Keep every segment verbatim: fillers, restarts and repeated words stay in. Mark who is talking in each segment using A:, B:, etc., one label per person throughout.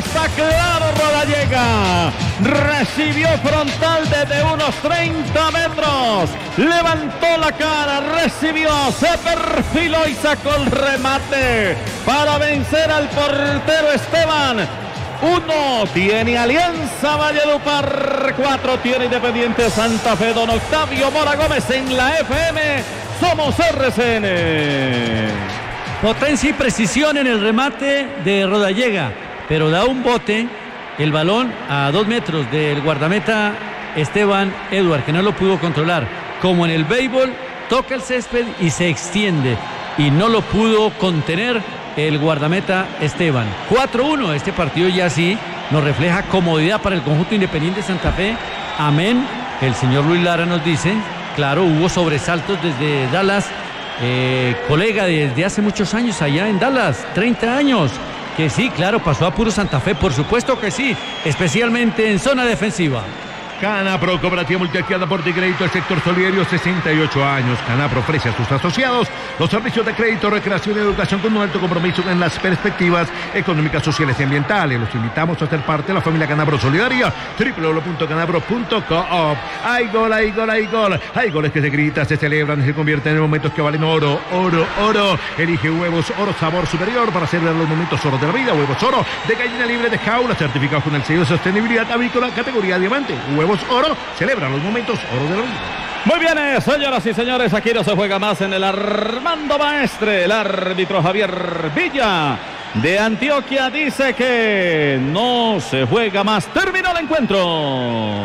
A: está claro Rodallega. Recibió frontal desde unos treinta metros. Levantó la cara, recibió, se perfiló y sacó el remate para vencer al portero Esteban. Uno tiene Alianza Valledupar, cuatro tiene Independiente Santa Fe. Don Octavio Mora Gómez en la F M. Somos R C N.
B: Potencia y precisión en el remate de Rodallega, pero da un bote el balón a dos metros del guardameta Esteban Edward, que no lo pudo controlar. Como en el béisbol, toca el césped y se extiende, y no lo pudo contener el guardameta Esteban. cuatro uno, este partido ya sí nos refleja comodidad para el conjunto Independiente Santa Fe. Amén, el señor Luis Lara nos dice, claro, hubo sobresaltos desde Dallas, eh, colega desde hace muchos años allá en Dallas, treinta años, que sí, claro, pasó a puro Santa Fe, por supuesto que sí, especialmente en zona defensiva.
C: Canapro, Cooperativa Multiactiva, Aporte y Crédito, el sector solidario, sesenta y ocho años. Canapro ofrece a sus asociados los servicios de crédito, recreación y educación con un alto compromiso en las perspectivas económicas, sociales y ambientales. Los invitamos a ser parte de la familia Canapro Solidaria, doble u doble u doble u punto canapro punto com. Hay gol, hay gol, hay gol. Hay goles que se gritan, se celebran y se convierten en momentos que valen oro, oro, oro. Elige Huevos Oro, sabor superior para celebrar los momentos oro de la vida. Huevos Oro de gallina libre de jaula, certificados con el sello de sostenibilidad avícola, categoría diamante. Huevos Oro, celebra los momentos oro de la vida.
A: Muy bien, eh, señoras y señores, aquí no se juega más en el Armando Maestre. El árbitro Javier Villa de Antioquia dice que no se juega más. Terminó el encuentro.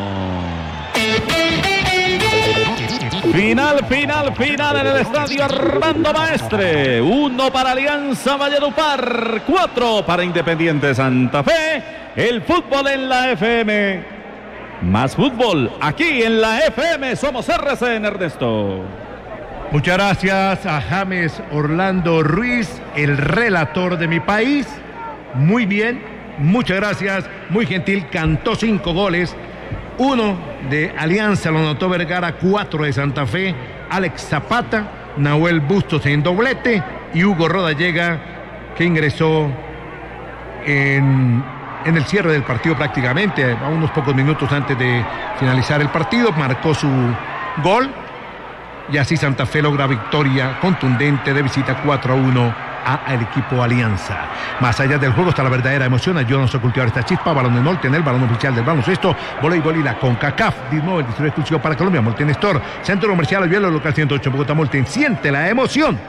A: Final, final, final en el estadio Armando Maestre. Uno para Alianza Valledupar, cuatro para Independiente Santa Fe. El fútbol en la F M. Más fútbol, aquí en la F M, somos R C N, Ernesto.
C: Muchas gracias a James Orlando Ruiz, el relator de mi país. Muy bien, muchas gracias, muy gentil, cantó cinco goles. Uno de Alianza lo anotó Vergara, cuatro de Santa Fe, Alex Zapata, Nahuel Bustos en doblete y Hugo Rodallega, que ingresó en... en el cierre del partido prácticamente, a unos pocos minutos antes de finalizar el partido, marcó su gol y así Santa Fe logra victoria contundente de visita cuatro a uno al equipo Alianza. Más allá del juego está la verdadera emoción. Ayúdanos a cultivar esta chispa. Balón de Molten, el balón oficial del baloncesto, voleibol y la CONCACAF. Dismo, el distribuidor exclusivo para Colombia, Molten Store, Centro Comercial Ayuelo, local ciento ocho, Bogotá. Molten, siente la emoción.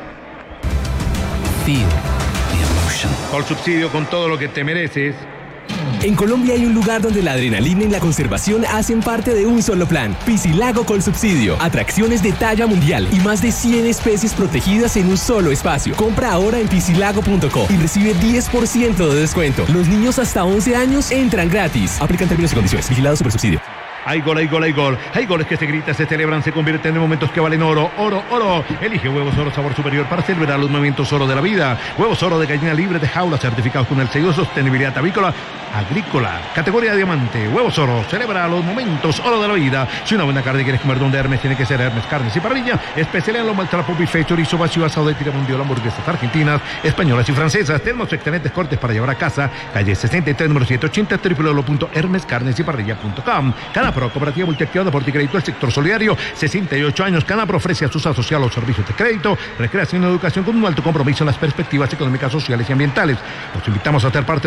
D: Feel the emotion.
C: Con subsidio, con todo lo que te mereces.
D: En Colombia hay un lugar donde la adrenalina y la conservación hacen parte de un solo plan. Piscilago Colsubsidio. Atracciones de talla mundial y más de cien especies protegidas en un solo espacio. Compra ahora en piscilago punto co y recibe diez por ciento de descuento. Los niños hasta once años entran gratis. Aplican términos y condiciones. Vigilado Supersubsidio.
C: Hay gol, hay gol, hay gol. Hay goles que se gritan, se celebran, se convierten en momentos que valen oro, oro, oro. Elige Huevos Oro, sabor superior para celebrar los momentos oro de la vida. Huevos Oro de gallina libre de jaula, certificados con el sello de sostenibilidad avícola, agrícola, categoría diamante. Huevos Oro, celebra los momentos oro de la vida. Si una buena carne quieres comer donde Hermes, tiene que ser Hermes Carnes y Parrilla. Especial en lomo, el trapo, buffet, chorizo, vacío, asado de tira mundial, hamburguesas argentinas, españolas y francesas. Tenemos excelentes cortes para llevar a casa. Calle sesenta y tres, número setecientos ochenta, doble u doble u doble u punto hermes carnes y parrilla punto com. Canapro, Cooperativa Multiactiva, Deporte y Crédito, el sector solidario, sesenta y ocho años. Canapro ofrece a sus asociados los servicios de crédito, recreación y educación con un alto compromiso en las perspectivas económicas, sociales y ambientales. Los invitamos a ser parte